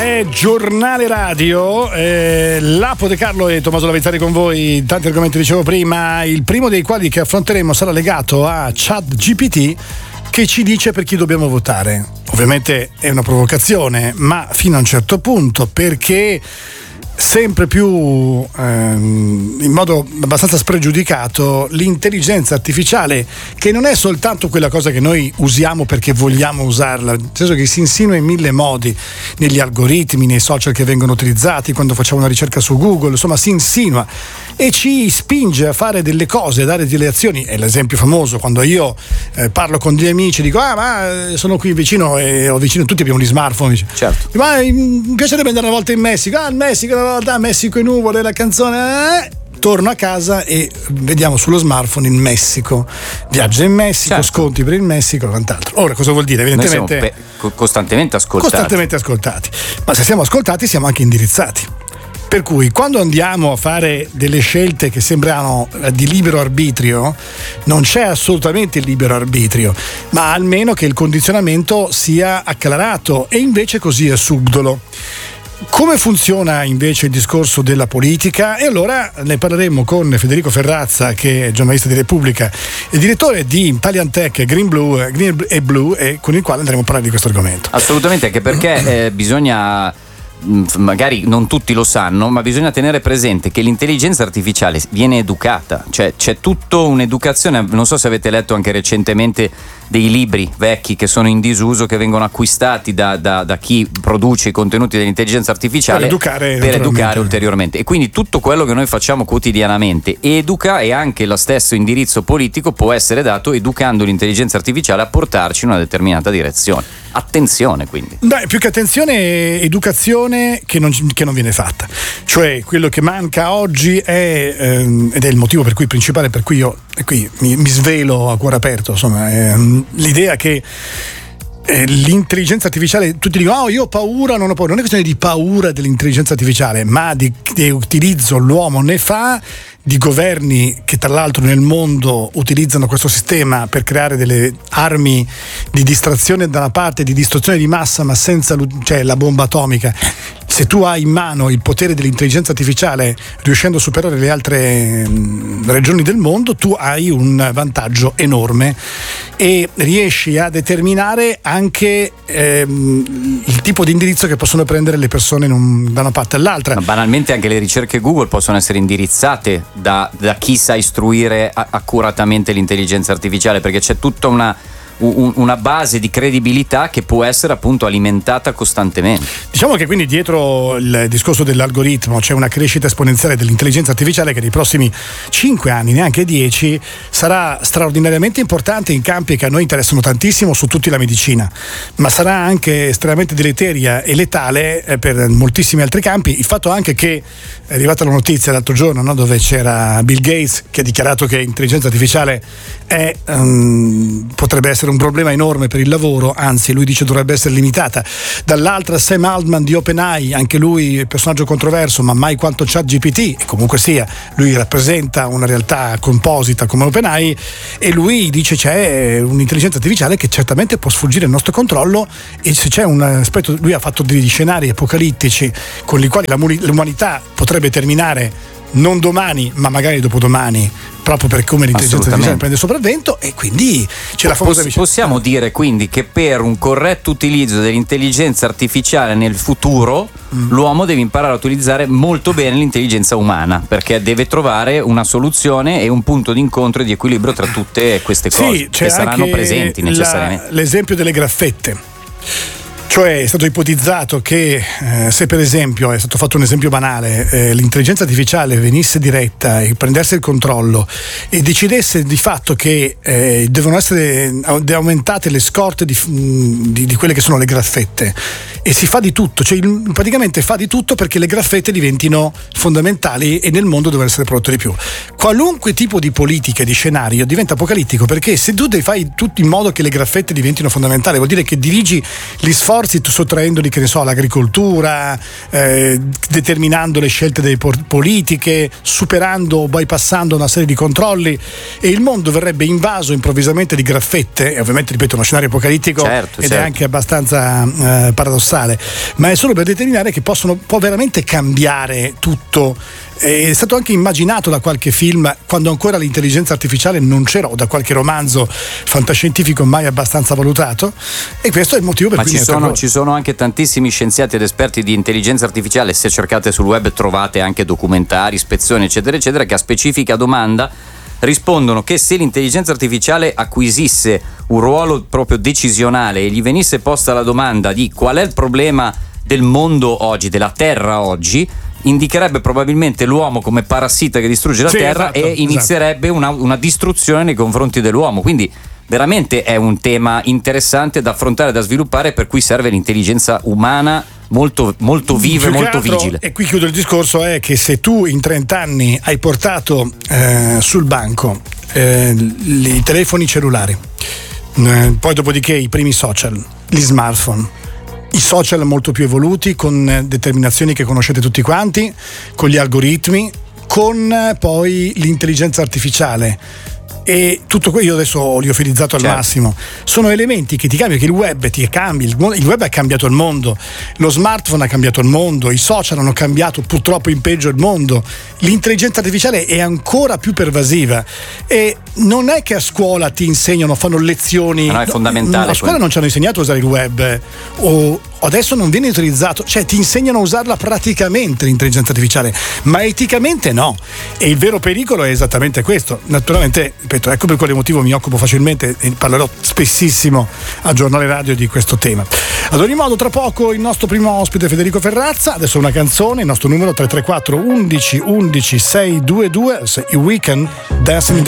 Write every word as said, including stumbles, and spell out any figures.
è Giornale Radio, eh, Lapo De Carlo e Tommaso Lavezzari con voi. Tanti argomenti dicevo prima, il primo dei quali che affronteremo sarà legato a ChatGPT, che ci dice per chi dobbiamo votare. Ovviamente è una provocazione, ma fino a un certo punto, perché sempre più ehm, in modo abbastanza spregiudicato l'intelligenza artificiale, che non è soltanto quella cosa che noi usiamo perché vogliamo usarla, nel senso che si insinua in mille modi, negli algoritmi, nei social che vengono utilizzati, quando facciamo una ricerca su Google, insomma si insinua e ci spinge a fare delle cose, a dare delle azioni. È l'esempio famoso quando io eh, parlo con degli amici, dico ah ma sono qui vicino e ho vicino, tutti abbiamo gli smartphone, certo. Ma mi piacerebbe andare una volta in Messico, ah il Messico una volta, Messico e nuvole, la canzone, eh. Torno a casa e vediamo sullo smartphone il Messico, viaggio in Messico, certo. Sconti per il Messico e quant'altro. Ora cosa vuol dire? Evidentemente noi siamo pe- costantemente ascoltati. Costantemente ascoltati, ma se siamo ascoltati siamo anche indirizzati. Per cui quando andiamo a fare delle scelte che sembrano di libero arbitrio, non c'è assolutamente il libero arbitrio, ma almeno che il condizionamento sia acclarato, e invece così è subdolo. Come funziona invece il discorso della politica? E allora ne parleremo con Federico Ferrazza, che è giornalista di Repubblica e direttore di Italian Tech Green, Blue, Green e Blue, e con il quale andremo a parlare di questo argomento. Assolutamente, anche perché eh, bisogna, magari non tutti lo sanno, ma bisogna tenere presente che l'intelligenza artificiale viene educata, cioè c'è tutta un'educazione. Non so se avete letto anche recentemente dei libri vecchi che sono in disuso, che vengono acquistati da, da, da chi produce i contenuti dell'intelligenza artificiale per educare, per educare ulteriormente. E quindi tutto quello che noi facciamo quotidianamente educa, e anche lo stesso indirizzo politico può essere dato educando l'intelligenza artificiale a portarci in una determinata direzione. Attenzione, quindi. Beh, più che attenzione, educazione che non, che non viene fatta. Cioè, quello che manca oggi è, ehm, ed è il motivo per cui principale per cui io e qui mi, mi svelo a cuore aperto, insomma, ehm, l'idea che eh, l'intelligenza artificiale, tutti dicono oh io ho paura, non ho paura, non è questione di paura dell'intelligenza artificiale, ma di, di utilizzo l'uomo ne fa, di governi che tra l'altro nel mondo utilizzano questo sistema per creare delle armi di distrazione da una parte, di distruzione di massa, ma senza, cioè, la bomba atomica. Se tu hai in mano il potere dell'intelligenza artificiale, riuscendo a superare le altre mh, regioni del mondo, tu hai un vantaggio enorme e riesci a determinare anche ehm, il tipo di indirizzo che possono prendere le persone in un, da una parte all'altra. Ma banalmente anche le ricerche Google possono essere indirizzate da, da chi sa istruire a, accuratamente l'intelligenza artificiale, perché c'è tutta una una base di credibilità che può essere appunto alimentata costantemente. Diciamo che quindi dietro il discorso dell'algoritmo c'è una crescita esponenziale dell'intelligenza artificiale che nei prossimi cinque anni, neanche dieci, sarà straordinariamente importante in campi che a noi interessano tantissimo, su tutti la medicina, ma sarà anche estremamente deleteria e letale per moltissimi altri campi. Il fatto anche che è arrivata la notizia l'altro giorno, no, dove c'era Bill Gates che ha dichiarato che l'intelligenza artificiale è, um, potrebbe essere un problema enorme per il lavoro, anzi lui dice dovrebbe essere limitata. Dall'altra Sam Altman di OpenAI, anche lui personaggio controverso, ma mai quanto ChatGPT, e comunque sia lui rappresenta una realtà composita come OpenAI, e lui dice c'è un'intelligenza artificiale che certamente può sfuggire il nostro controllo, e se c'è un aspetto, lui ha fatto degli scenari apocalittici con i quali la, l'umanità potrebbe terminare non domani ma magari dopodomani, proprio per come l'intelligenza artificiale prende sopravvento, e quindi c'è la famosa Poss- possiamo dire quindi che per un corretto utilizzo dell'intelligenza artificiale nel futuro mm. l'uomo deve imparare a utilizzare molto bene l'intelligenza umana, perché deve trovare una soluzione e un punto d'incontro e di equilibrio tra tutte queste cose, sì, che saranno presenti necessariamente. La, l'esempio delle graffette. Cioè è stato ipotizzato che eh, se per esempio, è stato fatto un esempio banale, eh, l'intelligenza artificiale venisse diretta e prendesse il controllo e decidesse di fatto che eh, devono essere aumentate le scorte di, di, di quelle che sono le graffette, e si fa di tutto, cioè praticamente fa di tutto perché le graffette diventino fondamentali e nel mondo devono essere prodotte di più. Qualunque tipo di politica e di scenario diventa apocalittico, perché se tu fai tutto in modo che le graffette diventino fondamentali, vuol dire che dirigi gli sforzi sforzi sottraendoli, che ne so, all'agricoltura, eh, determinando le scelte delle politiche, superando o bypassando una serie di controlli, e il mondo verrebbe invaso improvvisamente di graffette. E ovviamente, ripeto, uno scenario apocalittico, certo, ed certo. è anche abbastanza eh, paradossale, ma è solo per determinare che possono può veramente cambiare tutto. È stato anche immaginato da qualche film, quando ancora l'intelligenza artificiale non c'era, o da qualche romanzo fantascientifico mai abbastanza valutato, e questo è il motivo per Ma cui ci mi sono, atterrò. ci sono anche tantissimi scienziati ed esperti di intelligenza artificiale. Se cercate sul web trovate anche documentari, spezzoni eccetera eccetera, che a specifica domanda rispondono che se l'intelligenza artificiale acquisisse un ruolo proprio decisionale e gli venisse posta la domanda di qual è il problema del mondo oggi, della Terra oggi, indicherebbe probabilmente l'uomo come parassita che distrugge la sì, Terra, esatto, e inizierebbe esatto. una, una distruzione nei confronti dell'uomo. Quindi veramente è un tema interessante da affrontare, da sviluppare, per cui serve l'intelligenza umana molto, molto viva e molto altro, vigile. E qui chiudo il discorso, è che se tu in trenta anni hai portato eh, sul banco eh, i telefoni cellulari, eh, poi dopodiché i primi social, gli smartphone, i social molto più evoluti, con determinazioni che conoscete tutti quanti, con gli algoritmi, con poi l'intelligenza artificiale, e tutto quello io adesso li ho utilizzato al certo. massimo, sono elementi che ti cambiano, che il web ti cambi, il web ha cambiato il mondo, lo smartphone ha cambiato il mondo, i social hanno cambiato purtroppo in peggio il mondo, l'intelligenza artificiale è ancora più pervasiva, e non è che a scuola ti insegnano, fanno lezioni, no, è fondamentale. A scuola quello. non ci hanno insegnato a usare il web, o adesso non viene utilizzato, cioè ti insegnano a usarla praticamente l'intelligenza artificiale, ma eticamente no, e il vero pericolo è esattamente questo. Naturalmente, ripeto, ecco per quale motivo mi occupo facilmente e parlerò spessissimo a Giornale Radio di questo tema. Ad ogni modo, tra poco il nostro primo ospite Federico Ferrazza, adesso una canzone, il nostro numero tre tre quattro undici undici sei due due, il Weekend, Dancing in the